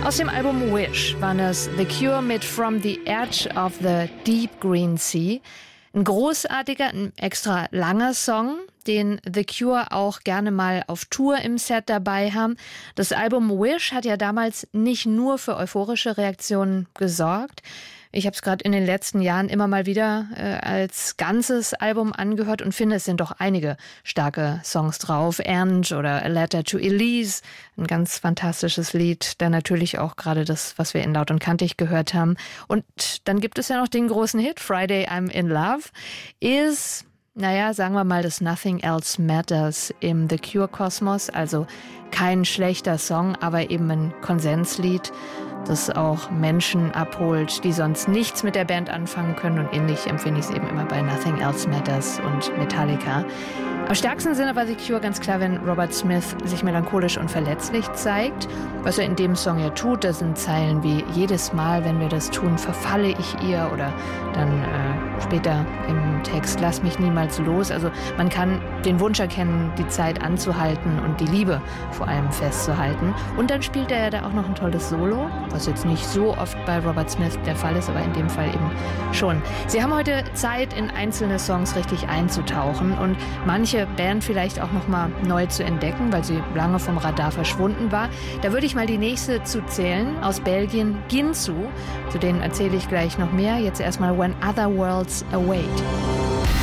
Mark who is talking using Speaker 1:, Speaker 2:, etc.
Speaker 1: Aus dem Album Wish waren es The Cure mit From the Edge of the Deep Green Sea. Ein großartiger, ein extra langer Song, den The Cure auch gerne mal auf Tour im Set dabei haben. Das Album Wish hat ja damals nicht nur für euphorische Reaktionen gesorgt. Ich habe es gerade in den letzten Jahren immer mal wieder als ganzes Album angehört und finde, es sind doch einige starke Songs drauf. And oder A Letter to Elise, ein ganz fantastisches Lied. Dann natürlich auch gerade das, was wir in Laut und Kantig gehört haben. Und dann gibt es ja noch den großen Hit, Friday I'm in Love, ist, sagen wir mal, das Nothing Else Matters im The Cure-Kosmos. Also kein schlechter Song, aber eben ein Konsenslied, das auch Menschen abholt, die sonst nichts mit der Band anfangen können. Und ähnlich empfinde ich es eben immer bei Nothing Else Matters und Metallica. Am stärksten sind aber The Cure ganz klar, wenn Robert Smith sich melancholisch und verletzlich zeigt. Was er in dem Song ja tut, das sind Zeilen wie jedes Mal, wenn wir das tun, verfalle ich ihr, oder dann später im Text, lass mich niemals los. Also man kann den Wunsch erkennen, die Zeit anzuhalten und die Liebe vor allem festzuhalten. Und dann spielt er ja da auch noch ein tolles Solo, was jetzt nicht so oft bei Robert Smith der Fall ist, aber in dem Fall eben schon. Sie haben heute Zeit, in einzelne Songs richtig einzutauchen und manche Band vielleicht auch noch mal neu zu entdecken, weil sie lange vom Radar verschwunden war. Da würde ich mal die nächste zu zählen, aus Belgien, Ginsu. Zu denen erzähle ich gleich noch mehr. Jetzt erstmal When Other Worlds Await.